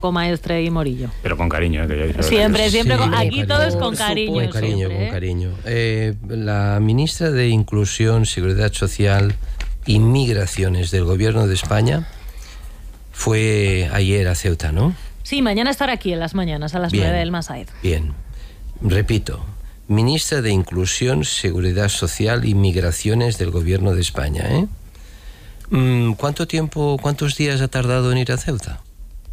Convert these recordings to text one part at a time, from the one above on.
Maestre y Morillo. Pero con cariño, que ya siempre, Sí, aquí todo es con cariño. Con cariño, siempre, con cariño. La ministra de Inclusión, Seguridad Social y Migraciones del Gobierno de España fue ayer a Ceuta, ¿no? Sí, mañana estará aquí en las mañanas, a las 9 del Masaid. Bien, repito, ministra de Inclusión, Seguridad Social y Migraciones del Gobierno de España, ¿eh? ¿Cuántos días ha tardado en ir a Ceuta?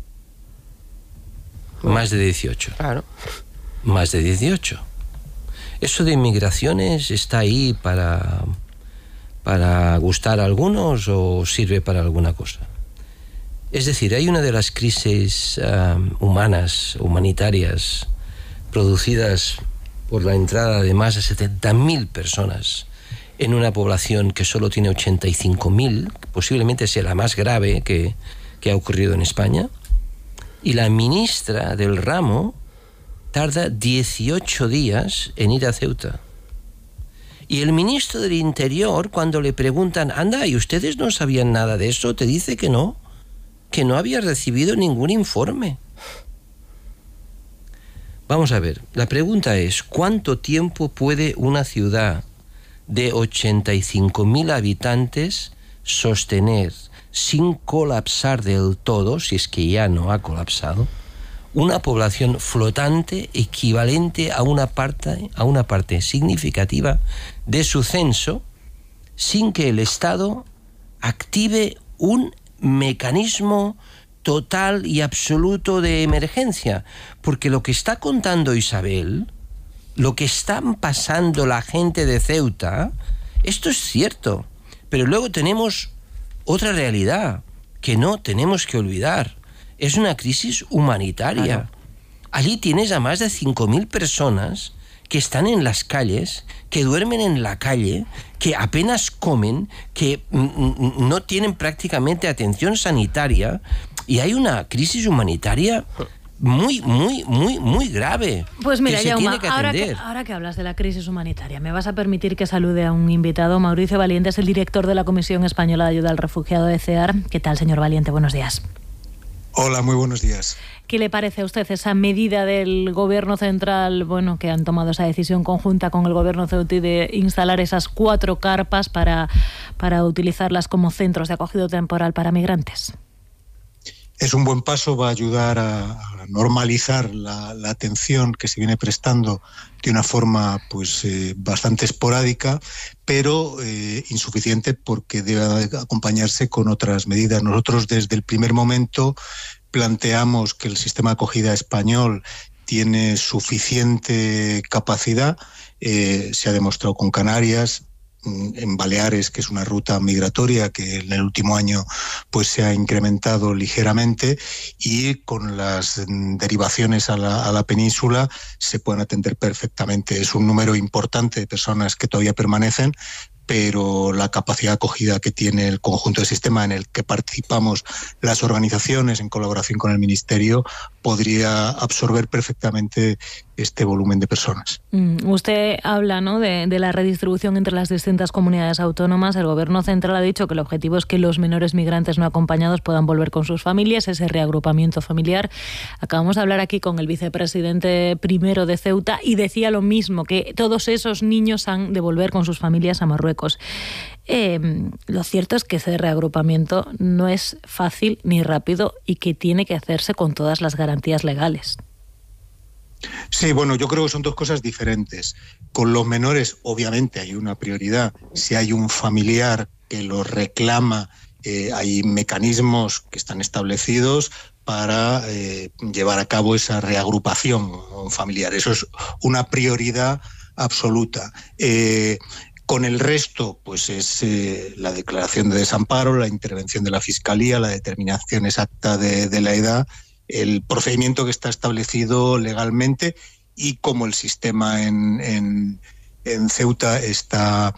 Más de 18. Claro. Más de 18. ¿Eso de migraciones está ahí para gustar a algunos o sirve para alguna cosa? Es decir, hay una de las crisis humanitarias producidas por la entrada de más de 70.000 personas en una población que solo tiene 85.000, posiblemente sea la más grave que ha ocurrido en España, y la ministra del ramo tarda 18 días en ir a Ceuta. Y el ministro del Interior, cuando le preguntan, anda, ¿y ustedes no sabían nada de eso?, te dice que no había recibido ningún informe. Vamos a ver, la pregunta es, ¿cuánto tiempo puede una ciudad de 85.000 habitantes sostener, sin colapsar del todo, si es que ya no ha colapsado, una población flotante equivalente a una parte significativa de su censo, sin que el Estado active un mecanismo total y absoluto de emergencia? Porque lo que está contando Isabel, lo que están pasando la gente de Ceuta, esto es cierto, pero luego tenemos otra realidad que no tenemos que olvidar. Es una crisis humanitaria. Claro. Allí tienes a más de 5.000 personas que están en las calles, que duermen en la calle, que apenas comen, que no tienen prácticamente atención sanitaria, y hay una crisis humanitaria muy, muy, muy, muy grave. Pues mira, que Jaume, tiene que atender. ahora que hablas de la crisis humanitaria, me vas a permitir que salude a un invitado. Mauricio Valiente es el director de la Comisión Española de Ayuda al Refugiado de CEAR. ¿Qué tal, señor Valiente? Buenos días. Hola, muy buenos días. ¿Qué le parece a usted esa medida del Gobierno central, que han tomado esa decisión conjunta con el Gobierno ceutí de instalar esas 4 carpas para utilizarlas como centros de acogida temporal para migrantes? Es un buen paso, va a ayudar a normalizar la atención que se viene prestando de una forma bastante esporádica, pero insuficiente, porque debe acompañarse con otras medidas. Nosotros desde el primer momento planteamos que el sistema de acogida español tiene suficiente capacidad, se ha demostrado con Canarias, en Baleares, que es una ruta migratoria que en el último año se ha incrementado ligeramente, y con las derivaciones a la península se pueden atender perfectamente. Es un número importante de personas que todavía permanecen, pero la capacidad de acogida que tiene el conjunto del sistema, en el que participamos las organizaciones en colaboración con el Ministerio, podría absorber perfectamente este volumen de personas. Usted habla, ¿no?, de la redistribución entre las distintas comunidades autónomas. El Gobierno central ha dicho que el objetivo es que los menores migrantes no acompañados puedan volver con sus familias, ese reagrupamiento familiar. Acabamos de hablar aquí con el vicepresidente primero de Ceuta y decía lo mismo, que todos esos niños han de volver con sus familias a Marruecos. Lo cierto es que ese reagrupamiento no es fácil ni rápido y que tiene que hacerse con todas las garantías legales. Sí, yo creo que son dos cosas diferentes. Con los menores, obviamente, hay una prioridad. Si hay un familiar que lo reclama, hay mecanismos que están establecidos para llevar a cabo esa reagrupación familiar. Eso es una prioridad absoluta. Con el resto, es la declaración de desamparo, la intervención de la Fiscalía, la determinación exacta de la edad, el procedimiento que está establecido legalmente, y como el sistema en Ceuta está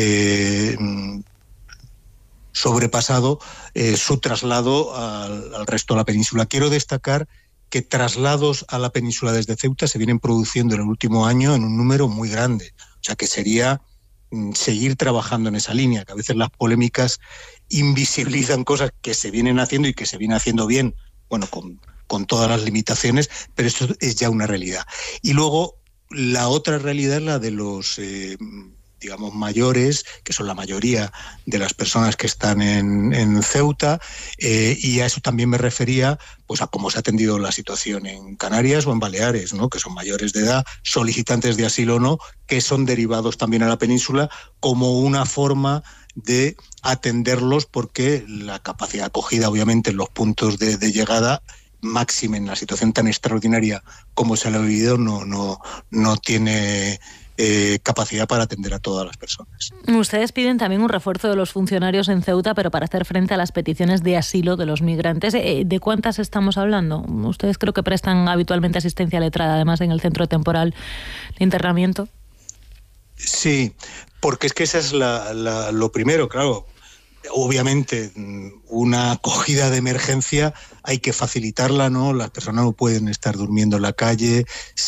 sobrepasado, su traslado al resto de la península. Quiero destacar que traslados a la península desde Ceuta se vienen produciendo en el último año en un número muy grande. O sea que sería seguir trabajando en esa línea, que a veces las polémicas invisibilizan cosas que se vienen haciendo y que se viene haciendo bien, con con todas las limitaciones, pero esto es ya una realidad. Y luego la otra realidad es la de los digamos, mayores, que son la mayoría de las personas que están en Ceuta, y a eso también me refería, pues a cómo se ha atendido la situación en Canarias o en Baleares, ¿no? Que son mayores de edad, solicitantes de asilo o no, que son derivados también a la península como una forma de atenderlos, porque la capacidad de acogida, obviamente, en los puntos de llegada, máxima en la situación tan extraordinaria como se ha vivido, no tiene capacidad para atender a todas las personas. Ustedes piden también un refuerzo de los funcionarios en Ceuta, pero para hacer frente a las peticiones de asilo de los migrantes. ¿De cuántas estamos hablando? Ustedes creo que prestan habitualmente asistencia letrada, además en el centro temporal de internamiento. Sí, porque es que esa es lo primero, claro. Obviamente, una acogida de emergencia hay que facilitarla, ¿no? Las personas no pueden estar durmiendo en la calle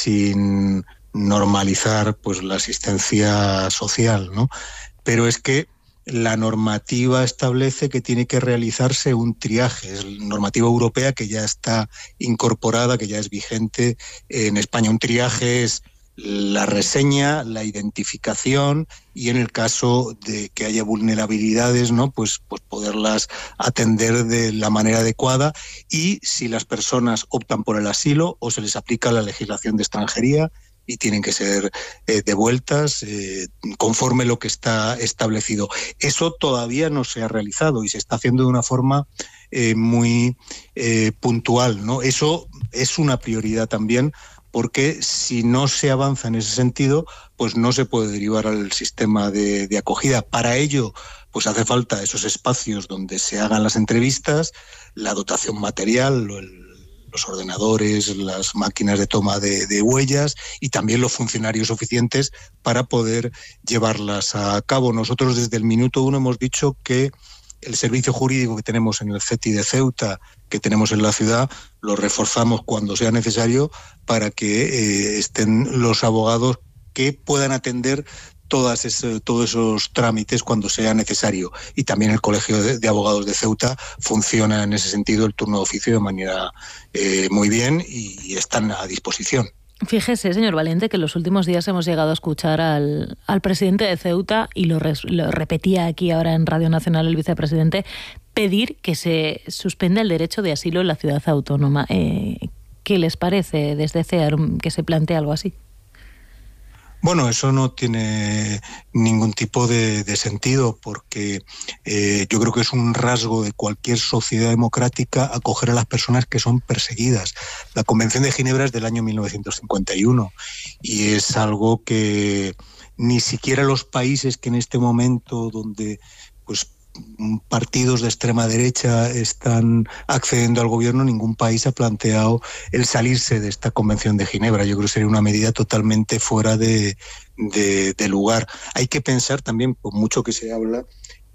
sin normalizar, pues, la asistencia social, ¿no? Pero es que la normativa establece que tiene que realizarse un triaje. Es la normativa europea que ya está incorporada, que ya es vigente en España. Un triaje es la reseña, la identificación y, en el caso de que haya vulnerabilidades, ¿no? Pues poderlas atender de la manera adecuada, y si las personas optan por el asilo o se les aplica la legislación de extranjería y tienen que ser devueltas conforme lo que está establecido. Eso todavía no se ha realizado y se está haciendo de una forma muy puntual, ¿no? Eso es una prioridad también, porque si no se avanza en ese sentido, pues no se puede derivar al sistema de acogida. Para ello, pues hace falta esos espacios donde se hagan las entrevistas, la dotación material, los ordenadores, las máquinas de toma de huellas, y también los funcionarios suficientes para poder llevarlas a cabo. Nosotros desde el minuto 1 hemos dicho que el servicio jurídico que tenemos en el CETI de Ceuta, que tenemos en la ciudad, lo reforzamos cuando sea necesario para que estén los abogados que puedan atender todos esos trámites cuando sea necesario. Y también el Colegio de Abogados de Ceuta funciona en ese sentido, el turno de oficio, de manera muy bien, y están a disposición. Fíjese, señor Valente, que en los últimos días hemos llegado a escuchar al presidente de Ceuta, y lo repetía aquí ahora en Radio Nacional el vicepresidente, pedir que se suspenda el derecho de asilo en la ciudad autónoma. ¿Qué les parece desde CEAR que se plantee algo así? Bueno, eso no tiene ningún tipo de sentido, porque yo creo que es un rasgo de cualquier sociedad democrática acoger a las personas que son perseguidas. La Convención de Ginebra es del año 1951 y es algo que ni siquiera los países que en este momento, donde pues partidos de extrema derecha están accediendo al gobierno, ningún país ha planteado el salirse de esta Convención de Ginebra. Yo creo que sería una medida totalmente fuera de lugar. Hay que pensar también, por mucho que se habla,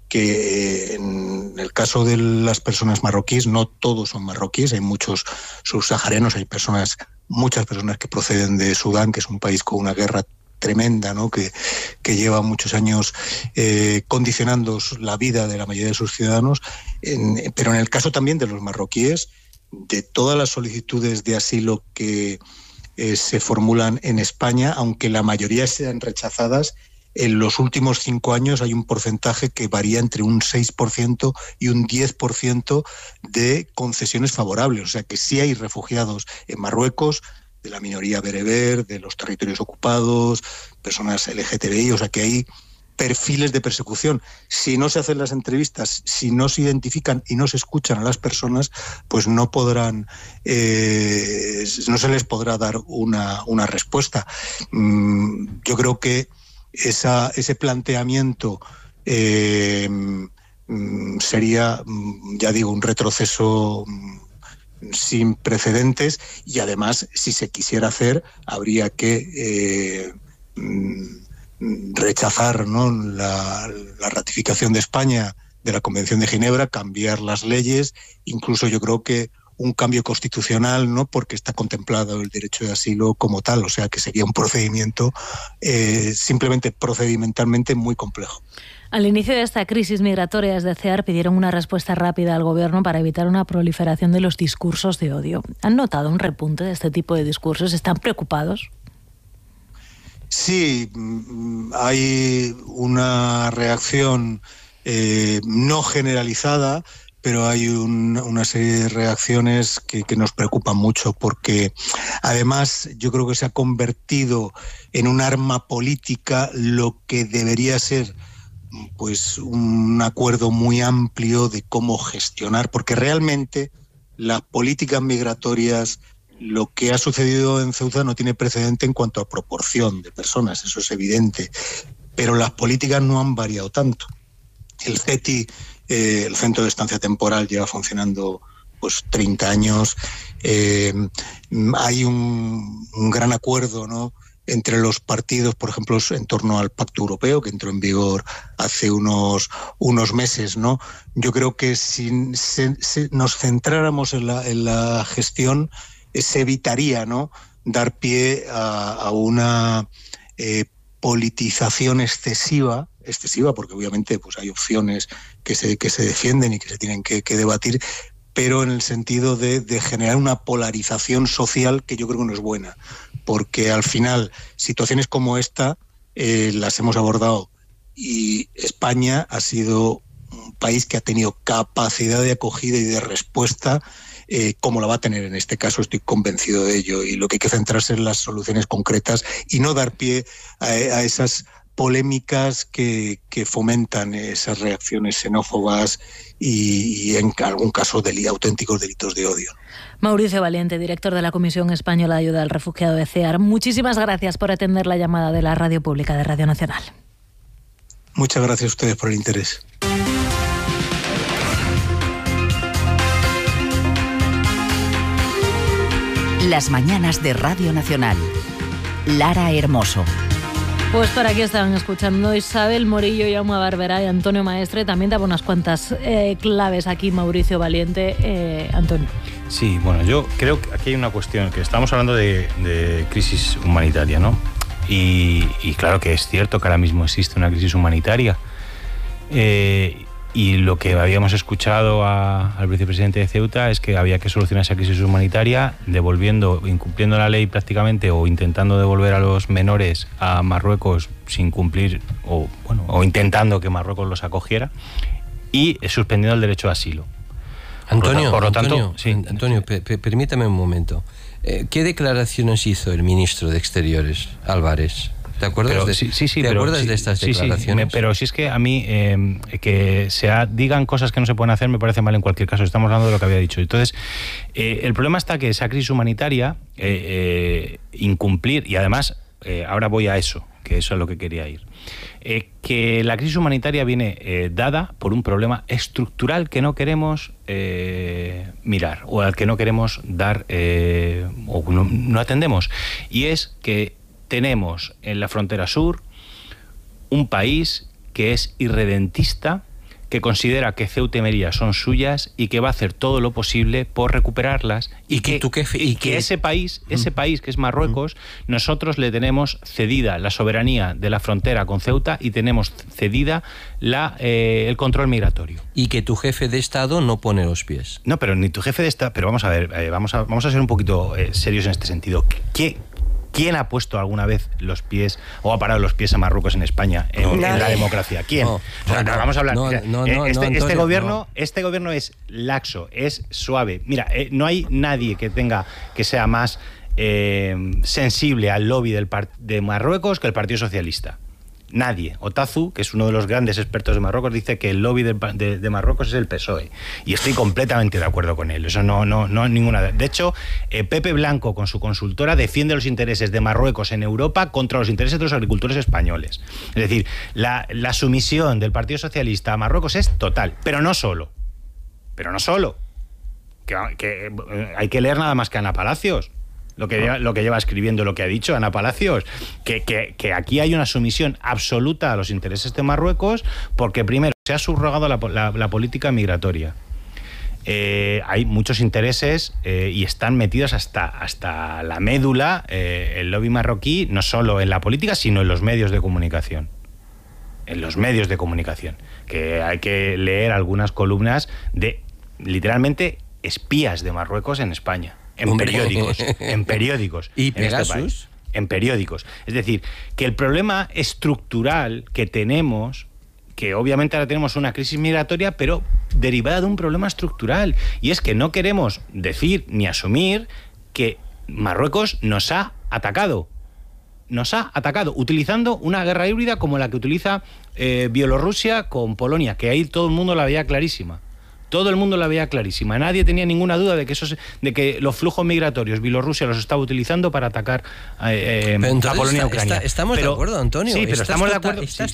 que en el caso de las personas marroquíes, no todos son marroquíes, hay muchos subsaharianos, hay muchas personas que proceden de Sudán, que es un país con una guerra tremenda, ¿no? que lleva muchos años condicionando la vida de la mayoría de sus ciudadanos, pero en el caso también de los marroquíes, de todas las solicitudes de asilo que se formulan en España, aunque la mayoría sean rechazadas, en los últimos 5 años hay un porcentaje que varía entre un 6% y un 10% de concesiones favorables. O sea que sí hay refugiados en Marruecos, de la minoría bereber, de los territorios ocupados, personas LGTBI, o sea que hay perfiles de persecución. Si no se hacen las entrevistas, si no se identifican y no se escuchan a las personas, pues no podrán, no se les podrá dar una respuesta. Yo creo que ese planteamiento sería, ya digo, un retroceso sin precedentes, y además, si se quisiera hacer, habría que rechazar, ¿no?, la ratificación de España de la Convención de Ginebra, cambiar las leyes, incluso yo creo que un cambio constitucional, ¿no?, porque está contemplado el derecho de asilo como tal, o sea que sería un procedimiento simplemente procedimentalmente muy complejo. Al inicio de esta crisis migratoria, desde CEAR pidieron una respuesta rápida al Gobierno para evitar una proliferación de los discursos de odio. ¿Han notado un repunte de este tipo de discursos? ¿Están preocupados? Sí, hay una reacción no generalizada, pero hay una serie de reacciones que nos preocupan mucho, porque además yo creo que se ha convertido en un arma política lo que debería ser pues un acuerdo muy amplio de cómo gestionar, porque realmente las políticas migratorias, lo que ha sucedido en Ceuta no tiene precedente en cuanto a proporción de personas, eso es evidente, pero las políticas no han variado tanto. El CETI, el Centro de Estancia Temporal, lleva funcionando pues 30 años. Hay un gran acuerdo, ¿no?, entre los partidos, por ejemplo, en torno al Pacto Europeo, que entró en vigor hace unos meses, ¿no? Yo creo que si nos centráramos en la gestión, se evitaría, ¿no?, dar pie a una politización excesiva, porque obviamente pues hay opciones que se defienden y que se tienen que debatir, pero en el sentido de generar una polarización social que yo creo que no es buena, porque al final situaciones como esta las hemos abordado y España ha sido un país que ha tenido capacidad de acogida y de respuesta, como la va a tener en este caso, estoy convencido de ello, y lo que hay que centrarse en las soluciones concretas y no dar pie a esas polémicas que fomentan esas reacciones xenófobas y en algún caso auténticos delitos de odio. Mauricio Valiente, director de la Comisión Española de Ayuda al Refugiado de CEAR, muchísimas gracias por atender la llamada de la Radio Pública de Radio Nacional. Muchas gracias a ustedes por el interés. Las mañanas de Radio Nacional. Lara Hermoso. Pues por aquí estaban escuchando Isabel Morillo, Jaume Barberá y Antonio Maestre. También daba unas cuantas claves aquí Mauricio Valiente. Antonio. Sí, bueno, yo creo que aquí hay una cuestión, que estamos hablando de crisis humanitaria, ¿no? Y claro que es cierto que ahora mismo existe una crisis humanitaria. Y lo que habíamos escuchado al vicepresidente de Ceuta es que había que solucionar esa crisis humanitaria incumpliendo la ley prácticamente, o intentando devolver a los menores a Marruecos sin cumplir, o intentando que Marruecos los acogiera, y suspendiendo el derecho de asilo. Antonio, por lo tanto, Antonio, sí. Antonio, permítame un momento. ¿Qué declaraciones hizo el ministro de Exteriores, Álvarez? ¿Te acuerdas ¿Te acuerdas de estas declaraciones? Sí, pero si es que a mí que digan cosas que no se pueden hacer me parece mal en cualquier caso. Estamos hablando de lo que había dicho. Entonces, el problema está que esa crisis humanitaria, incumplir, y además, ahora voy a eso, que eso es lo que quería ir, que la crisis humanitaria viene dada por un problema estructural que no queremos mirar, o al que no queremos dar, o no atendemos, y es que tenemos en la frontera sur un país que es irredentista, que considera que Ceuta y Melilla son suyas y que va a hacer todo lo posible por recuperarlas, y que ese país que es Marruecos, nosotros le tenemos cedida la soberanía de la frontera con Ceuta y tenemos cedida el control migratorio. Y que tu jefe de Estado no pone los pies. No, pero ni tu jefe de Estado... Pero vamos a ver, vamos a ser un poquito serios en este sentido. ¿Quién ha puesto alguna vez los pies o ha parado los pies a Marruecos en España en la democracia? ¿Quién? Vamos a hablar. Este gobierno es laxo, es suave. Mira, no hay nadie que sea más sensible al lobby de Marruecos que el Partido Socialista. Nadie. Otazu, que es uno de los grandes expertos de Marruecos, dice que el lobby de Marruecos es el PSOE. Y estoy completamente de acuerdo con él. Eso no ninguna. De hecho, Pepe Blanco, con su consultora, defiende los intereses de Marruecos en Europa contra los intereses de los agricultores españoles. Es decir, la sumisión del Partido Socialista a Marruecos es total. Pero no solo. Que hay que leer nada más que Ana Palacios. Lo que lleva escribiendo, lo que ha dicho Ana Palacios, que aquí hay una sumisión absoluta a los intereses de Marruecos, porque primero se ha subrogado la política migratoria. Hay muchos intereses y están metidos hasta la médula el lobby marroquí, no solo en la política, sino en los medios de comunicación. en los medios de comunicación, que hay que leer algunas columnas de, literalmente, espías de Marruecos en España, en periódicos, ¿Y en Pegasus? este país, en periódicos. Es decir, que el problema estructural que tenemos, que obviamente ahora tenemos una crisis migratoria, pero derivada de un problema estructural, y es que no queremos decir ni asumir que Marruecos nos ha atacado utilizando una guerra híbrida como la que utiliza Bielorrusia con Polonia, que ahí todo el mundo la veía clarísima. Todo el mundo la veía clarísima. Nadie tenía ninguna duda de que los flujos migratorios Bielorrusia los estaba utilizando para atacar a Polonia y Ucrania. Estamos de acuerdo, Antonio. Sí, pero estamos de acuerdo. Estás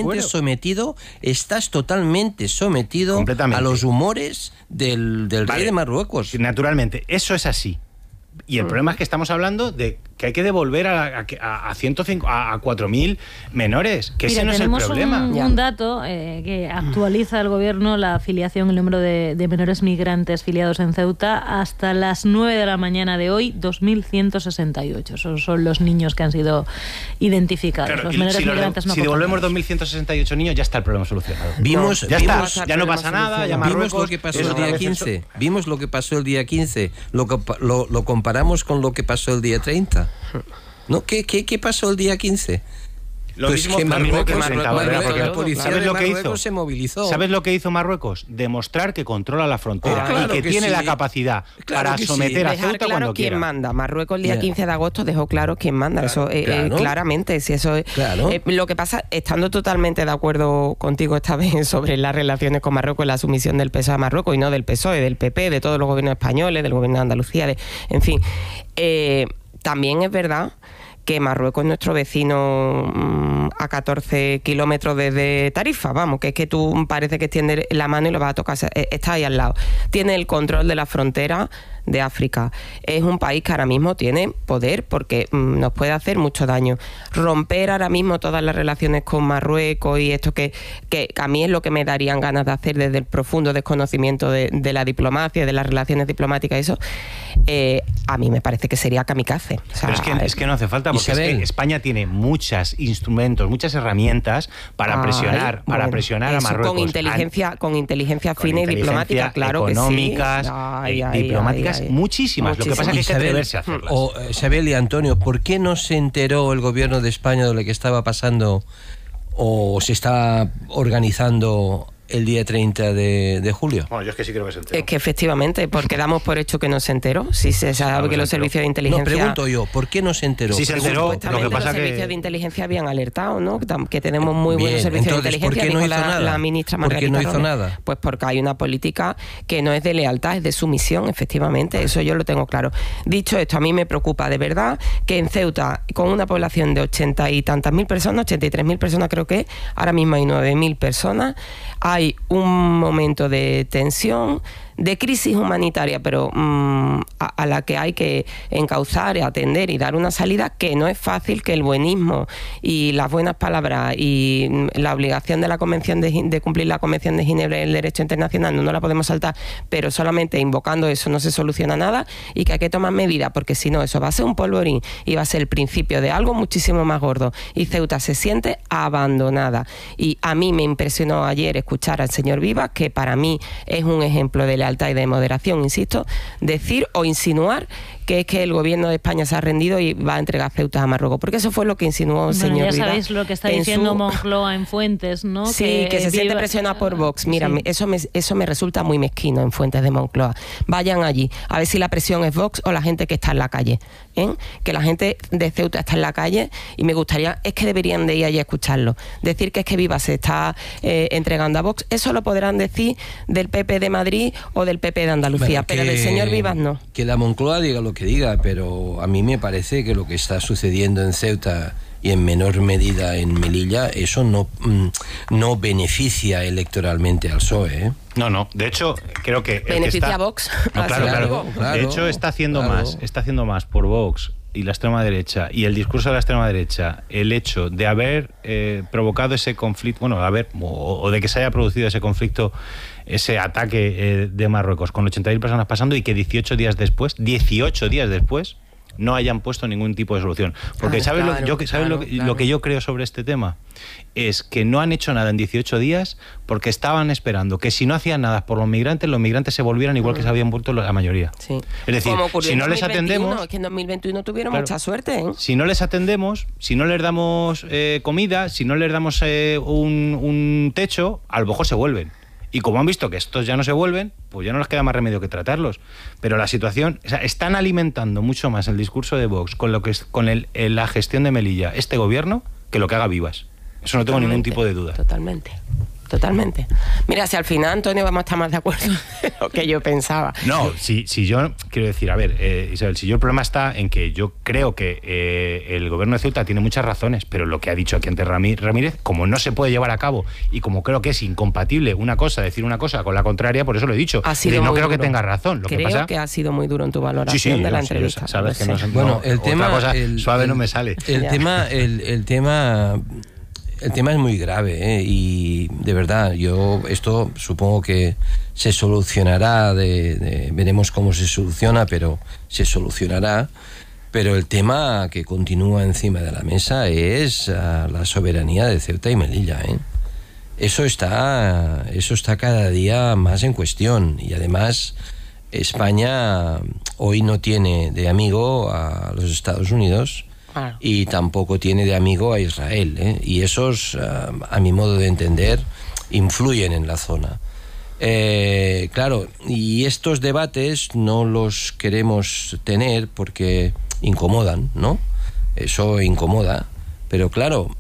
totalmente sometido a los humores del rey de Marruecos. Naturalmente, eso es así. Y el problema es que estamos hablando de que hay que devolver a 4.000 menores, que ese no es el problema. Tenemos un dato que actualiza el gobierno la afiliación, el número de menores migrantes filiados en Ceuta. Hasta las 9 de la mañana de hoy, 2.168. Esos son los niños que han sido identificados. Claro, los menores migrantes no si devolvemos 2.168 niños, ya está el problema solucionado. Ya no pasa nada. Vimos lo que pasó el día 15. Vimos lo que pasó el día 15. Lo comparamos con lo que pasó el día 30. ¿No? ¿Qué pasó el día 15? Lo mismo que la policía ¿sabes de lo que Marruecos hizo? se movilizó. ¿Sabes lo que hizo Marruecos? Demostrar que controla la frontera y que tiene la capacidad para someter a Ceuta cuando quiera. Quién manda. Marruecos el día 15 de agosto dejó claro quién manda. Eso claramente. Si eso es, lo que pasa, estando totalmente de acuerdo contigo esta vez sobre las relaciones con Marruecos, la sumisión del PSOE a Marruecos y no del PSOE, del PP, de todos los gobiernos españoles, del gobierno de Andalucía, en fin. También es verdad que Marruecos es nuestro vecino a 14 kilómetros desde Tarifa, vamos, que es que tú parece que extiendes la mano y lo vas a tocar, está ahí al lado. Tiene el control de la frontera de África. Es un país que ahora mismo tiene poder porque nos puede hacer mucho daño. Romper ahora mismo todas las relaciones con Marruecos y esto que a mí es lo que me darían ganas de hacer desde el profundo desconocimiento de la diplomacia, de las relaciones diplomáticas y eso, a mí me parece que sería kamikaze. O sea, pero es que no hace falta, porque es que España tiene muchos instrumentos, muchas herramientas para presionar a Marruecos. Con inteligencia fina y diplomática, claro que sí. Económicas, diplomáticas, muchísimas. Lo que pasa es que hay que atreverse a hacerlas. Isabel y Antonio, ¿por qué no se enteró el gobierno de España de lo que estaba pasando o se estaba organizando el día 30 de julio? Bueno, yo es que sí creo que se enteró. Es que efectivamente, porque damos por hecho que no se enteró. Si se sabe que los servicios de inteligencia... No, pregunto yo, ¿por qué no se enteró? Sí se enteró, lo que pasa los servicios de inteligencia habían alertado, ¿no? Que tenemos muy buenos servicios de inteligencia. ¿Por qué no hizo nada? La ministra Margarita ¿Por qué no hizo Robles. nada? Pues porque hay una política que no es de lealtad, es de sumisión, efectivamente. Eso yo lo tengo claro. Dicho esto, a mí me preocupa de verdad que en Ceuta, con una población de 80 y tantas mil personas, 83.000 personas creo que ahora mismo hay 9.000 personas, hay un momento de tensión, de crisis humanitaria, pero a la que hay que encauzar, atender y dar una salida, que no es fácil, que el buenismo y las buenas palabras y la obligación de la Convención de cumplir la Convención de Ginebra y el derecho internacional no la podemos saltar, pero solamente invocando eso no se soluciona nada y que hay que tomar medidas, porque si no eso va a ser un polvorín y va a ser el principio de algo muchísimo más gordo y Ceuta se siente abandonada. Y a mí me impresionó ayer escuchar al señor Vivas, que para mí es un ejemplo de lealtad y de moderación, insisto, decir o insinuar que es que el gobierno de España se ha rendido y va a entregar Ceuta a Marruecos, porque eso fue lo que insinuó el señor Vivas. Ya sabéis lo que está diciendo Moncloa en Fuentes, ¿no? Sí, que se siente presionado por Vox. Mira, sí. Eso me resulta muy mezquino en Fuentes de Moncloa. Vayan allí, a ver si la presión es Vox o la gente que está en la calle. Que la gente de Ceuta está en la calle y me gustaría, es que deberían de ir allí a escucharlo. Decir que es que Vivas se está entregando a Vox, eso lo podrán decir del PP de Madrid o del PP de Andalucía, pero del señor Vivas no. Que la Moncloa diga lo que diga, pero a mí me parece que lo que está sucediendo en Ceuta y en menor medida en Melilla, eso no beneficia electoralmente al PSOE, ¿eh? No, de hecho, creo que... Beneficia a Vox. No, claro. De hecho, está haciendo más por Vox y la extrema derecha y el discurso de la extrema derecha, el hecho de haber provocado ese conflicto, o de que se haya producido ese conflicto, ese ataque de Marruecos con 80.000 personas pasando, y que 18 días después, no hayan puesto ningún tipo de solución. Porque ¿sabes lo que yo creo sobre este tema? Es que no han hecho nada en 18 días porque estaban esperando que si no hacían nada por los migrantes se volvieran igual que se habían vuelto la mayoría. Sí. Es decir, si no les atendemos... Es que en 2021 tuvieron mucha suerte, ¿eh? Si no les atendemos, si no les damos comida, si no les damos un techo, a lo mejor se vuelven. Y como han visto que estos ya no se vuelven, pues ya no les queda más remedio que tratarlos. Pero la situación... O sea, están alimentando mucho más el discurso de Vox con la gestión de Melilla, este gobierno, que lo que haga Vivas. Eso no tengo ningún tipo de duda. Totalmente. Mira, si al final, Antonio, vamos a estar más de acuerdo de lo que yo pensaba. No, si yo quiero decir, a ver, Isabel, si yo el problema está en que yo creo que el gobierno de Ceuta tiene muchas razones, pero lo que ha dicho aquí antes Ramírez, como no se puede llevar a cabo y como creo que es incompatible decir una cosa con la contraria, por eso lo he dicho. No creo que tenga razón. Creo que ha sido muy duro en tu valoración de la entrevista. Sabes que no, bueno, el tema, otra cosa suave no me sale. El tema es muy grave, y de verdad, esto supongo que se solucionará, veremos cómo se soluciona, pero se solucionará. Pero el tema que continúa encima de la mesa es la soberanía de Ceuta y Melilla, ¿eh? Eso está cada día más en cuestión, y además España hoy no tiene de amigo a los Estados Unidos. Claro. Y tampoco tiene de amigo a Israel, ¿eh? Y esos, a mi modo de entender, influyen en la zona. Claro, y estos debates no los queremos tener porque incomodan, ¿no? Eso incomoda. Pero claro,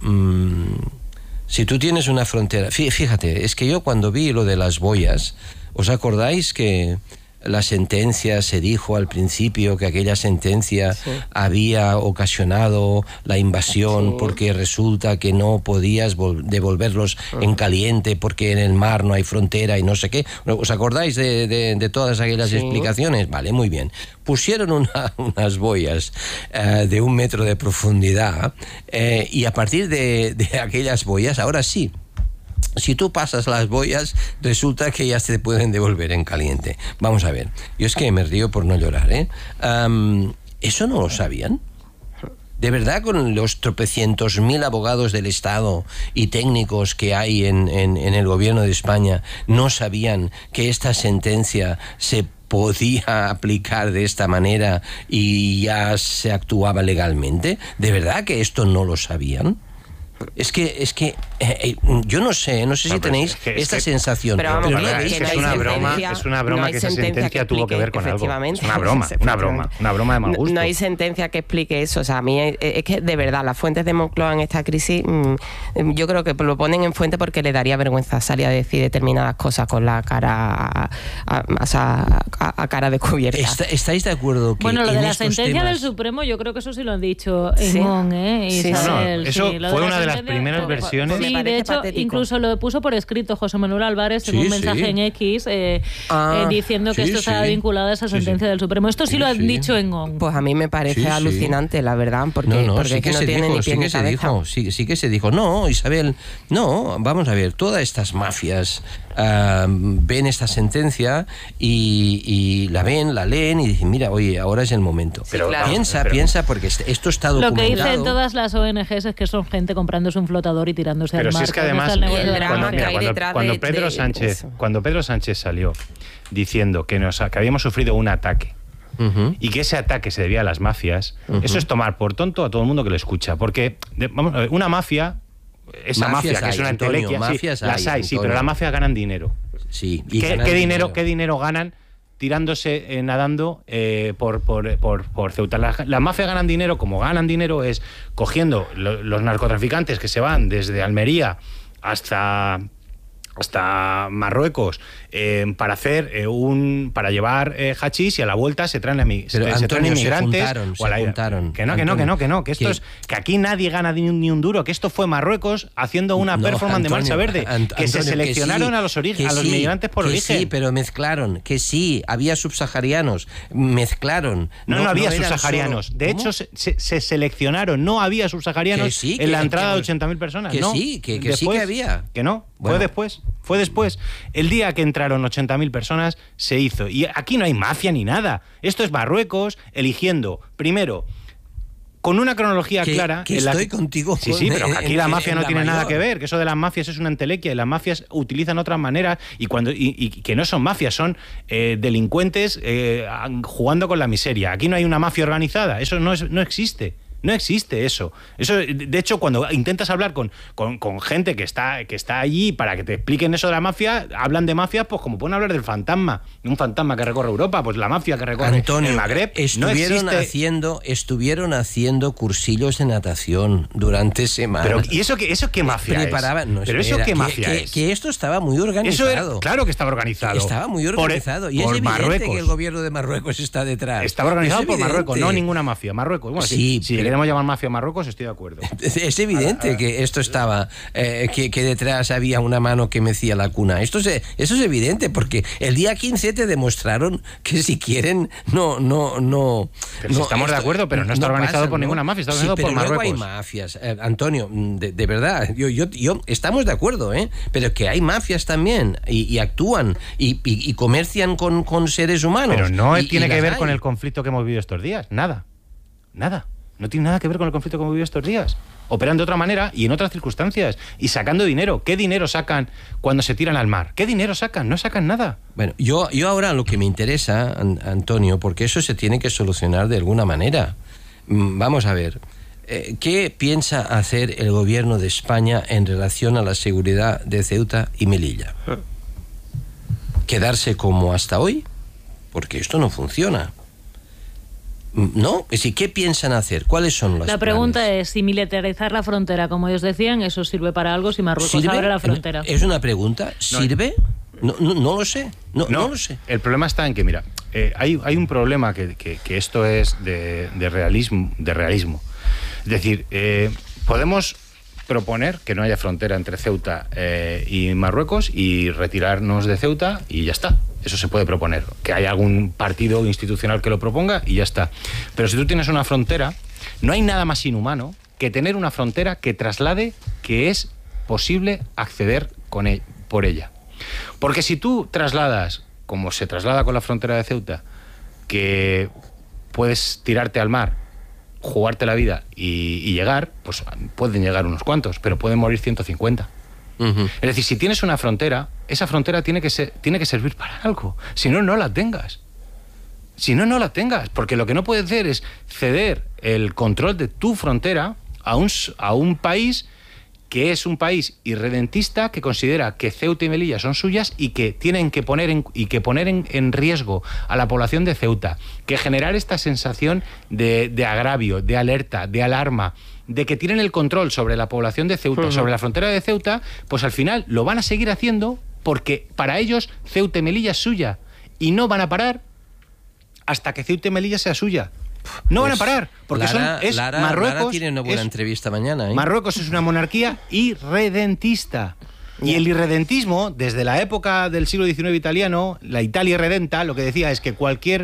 si tú tienes una frontera... Fíjate, es que yo cuando vi lo de las boyas, ¿os acordáis que la sentencia, se dijo al principio que aquella sentencia había ocasionado la invasión porque resulta que no podías devolverlos en caliente porque en el mar no hay frontera y no sé qué? ¿Os acordáis de todas aquellas explicaciones? Vale, muy bien. Pusieron unas boyas de 1 metro de profundidad, y a partir de aquellas boyas, ahora sí, si tú pasas las boyas, resulta que ya se pueden devolver en caliente. Vamos a ver, yo es que me río por no llorar, ¿eh? ¿Eso no lo sabían? ¿De verdad, con los tropecientos mil abogados del Estado y técnicos que hay en el gobierno de España, no sabían que esta sentencia se podía aplicar de esta manera y ya se actuaba legalmente? ¿De verdad que esto no lo sabían? Es que yo no sé si tenéis esta sensación. Pero vamos, es una broma que esa sentencia tuvo que ver con algo. Es una broma de mal gusto. No hay sentencia que explique eso. O sea, a mí es que de verdad las fuentes de Moncloa en esta crisis, yo creo que lo ponen en fuente porque le daría vergüenza salir a decir determinadas cosas con la cara a cara descubierta. ¿Estáis de acuerdo que bueno, lo de la sentencia temas... del Supremo, yo creo que eso sí lo han dicho en ON, Isabel. Eso fue una de las primeras versiones. Sí, de hecho, patético. Incluso lo puso por escrito José Manuel Álvarez en un mensaje en X diciendo que esto estaba vinculado a esa sentencia del Supremo. Esto sí lo han dicho en ON. Pues a mí me parece alucinante, la verdad, porque es que no tiene ni pie ni cabeza. Sí que se dijo. No, Isabel, no, vamos a ver, todas estas mafias ven esta sentencia y la leen y dicen, mira, oye, ahora es el momento. Pero claro, piensa, porque esto está documentado. Lo que dicen todas las ONGs es que son gente comprándose un flotador y tirándose al mar. Pero si es que además, cuando Pedro Sánchez salió diciendo que habíamos sufrido un ataque, y que ese ataque se debía a las mafias, eso es tomar por tonto a todo el mundo que lo escucha. Porque, vamos a ver, una mafia... Esa mafia, que es una entelequia, las hay, pero las mafias ganan dinero. Sí. ¿Qué dinero ganan tirándose, nadando por Ceuta? Las mafias ganan dinero, como ganan dinero es cogiendo los narcotraficantes que se van desde Almería hasta Marruecos para hacer para llevar hachís, y a la vuelta se traen inmigrantes. Que esto es que aquí nadie gana ni un duro, que esto fue Marruecos haciendo una performance de marcha verde, que se seleccionaron a los migrantes por origen. Sí, pero mezclaron, que sí, había subsaharianos, mezclaron. No había subsaharianos. De hecho, se seleccionaron, no había subsaharianos en la entrada de 80.000 personas. Que sí que había. Que no, fue después. Fue después. El día que entraron 80.000 personas, se hizo. Y aquí no hay mafia ni nada. Esto es Marruecos eligiendo, primero, con una cronología clara. Que estoy contigo. Sí, pero aquí la mafia no tiene nada que ver, que eso de las mafias es una entelequia, y las mafias utilizan otras maneras, y que no son mafias, son delincuentes jugando con la miseria. Aquí no hay una mafia organizada, eso no existe. No existe eso. De hecho, cuando intentas hablar con gente que está allí para que te expliquen eso de la mafia, hablan de mafia, pues como pueden hablar del fantasma, un fantasma que recorre Europa, pues la mafia que recorre el Magreb. Estuvieron haciendo cursillos de natación durante semanas. Pero ¿y eso qué mafia es? Pero eso qué mafia es. Que esto estaba muy organizado. Claro que estaba organizado. Estaba muy organizado. Y es evidente Marruecos. Que el gobierno de Marruecos está detrás. Estaba organizado por Marruecos, no ninguna mafia. Marruecos. Bueno, sí, si queremos llamar mafia a Marruecos, estoy de acuerdo. Es evidente que esto estaba, que detrás había una mano que mecía la cuna. Eso es evidente, porque el día 15 te demostraron que si quieren, no. Pero si estamos de acuerdo, pero no está organizado por ninguna mafia, está organizado por Marruecos. Luego hay mafias, Antonio, de verdad, yo estamos de acuerdo, pero que hay mafias también, y actúan, y comercian con seres humanos. Pero no tiene que ver con el conflicto que hemos vivido estos días, nada. No tiene nada que ver con el conflicto que hemos vivido estos días. Operan de otra manera y en otras circunstancias. Y sacando dinero. ¿Qué dinero sacan cuando se tiran al mar? ¿Qué dinero sacan? No sacan nada. Bueno, yo ahora lo que me interesa, Antonio, porque eso se tiene que solucionar de alguna manera. Vamos a ver. ¿Qué piensa hacer el gobierno de España en relación a la seguridad de Ceuta y Melilla? ¿Quedarse como hasta hoy? Porque esto no funciona. ¿No? Es decir, ¿qué piensan hacer? ¿Cuáles son los La pregunta es si militarizar la frontera, como ellos decían, eso sirve para algo si Marruecos abre la frontera. ¿Es una pregunta? ¿Sirve? No lo sé. No lo sé. El problema está en que, mira, hay un problema que esto es de realismo. Es decir, podemos proponer que no haya frontera entre Ceuta y Marruecos y retirarnos de Ceuta y ya está. Eso se puede proponer, que haya algún partido institucional que lo proponga y ya está. Pero si tú tienes una frontera, no hay nada más inhumano que tener una frontera que traslade que es posible acceder por ella. Porque si tú trasladas, como se traslada con la frontera de Ceuta, que puedes tirarte al mar, jugarte la vida y llegar, pues pueden llegar unos cuantos, pero pueden morir 150. Es decir, si tienes una frontera, esa frontera tiene que servir para algo. Si no, no la tengas. Porque lo que no puedes hacer es ceder el control de tu frontera a un país que es un país irredentista, que considera que Ceuta y Melilla son suyas y que tienen que poner en riesgo a la población de Ceuta, que generar esta sensación de agravio, de alerta, de alarma, de que tienen el control sobre la población de Ceuta, sobre la frontera de Ceuta, pues al final lo van a seguir haciendo porque para ellos Ceuta y Melilla es suya y no van a parar hasta que Ceuta y Melilla sea suya. No van a parar, porque Marruecos. Lara tiene una buena entrevista mañana. Marruecos es una monarquía irredentista. Y el irredentismo, desde la época del siglo XIX italiano, la Italia irredenta, lo que decía es que cualquier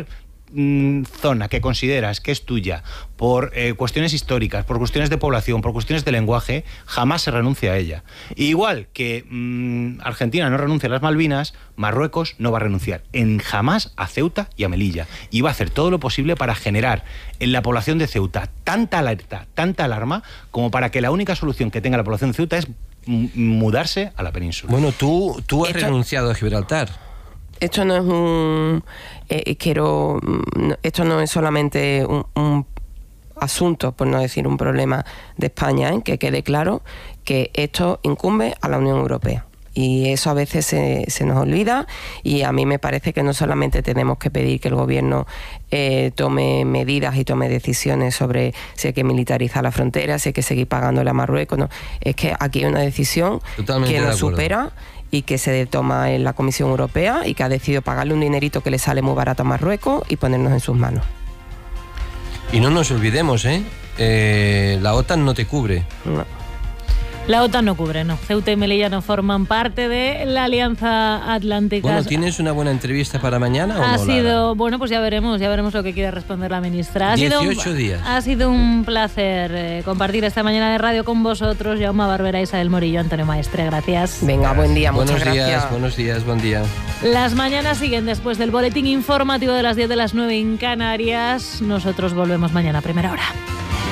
zona que consideras que es tuya por cuestiones históricas, por cuestiones de población, por cuestiones de lenguaje, jamás se renuncia a ella. Y igual que Argentina no renuncia a las Malvinas, Marruecos no va a renunciar jamás a Ceuta y a Melilla. Y va a hacer todo lo posible para generar en la población de Ceuta tanta alerta, tanta alarma, como para que la única solución que tenga la población de Ceuta es mudarse a la península. Bueno, tú has renunciado a Gibraltar. Esto no es esto no es solamente un asunto, por no decir un problema de España, que quede claro que esto incumbe a la Unión Europea. Y eso a veces se nos olvida, y a mí me parece que no solamente tenemos que pedir que el gobierno tome medidas y tome decisiones sobre si hay que militarizar la frontera, si hay que seguir pagándole a Marruecos, no. Es que aquí hay una decisión que nos supera y que se toma en la Comisión Europea y que ha decidido pagarle un dinerito que le sale muy barato a Marruecos y ponernos en sus manos. Y no nos olvidemos, la OTAN no te cubre. No. La OTAN no cubre, no. Ceuta y Melilla no forman parte de la Alianza Atlántica. Bueno, ¿tienes una buena entrevista para mañana o ha no? Sido, bueno, pues ya veremos lo que quiere responder la ministra. 18 días. Ha sido un placer compartir esta mañana de radio con vosotros. Jaume Barbera, Isabel Morillo, Antonio Maestre, gracias. Venga, buen día, muchas gracias. Buenos días, buen día. Las mañanas siguen después del boletín informativo de las 10 de las 9 en Canarias. Nosotros volvemos mañana a primera hora.